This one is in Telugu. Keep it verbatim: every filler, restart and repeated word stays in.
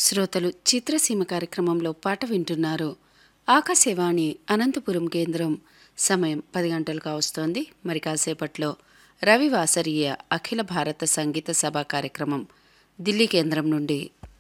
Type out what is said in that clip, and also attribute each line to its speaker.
Speaker 1: శ్రోతలు చిత్రసీమ కార్యక్రమంలో పాట వింటున్నారు. ఆకాశవాణి అనంతపురం కేంద్రం. సమయం పది గంటలు కావస్తోంది. మరి కాసేపట్లో రవివాసరీయ అఖిల భారత సంగీత సభ కార్యక్రమం ఢిల్లీ కేంద్రం నుండి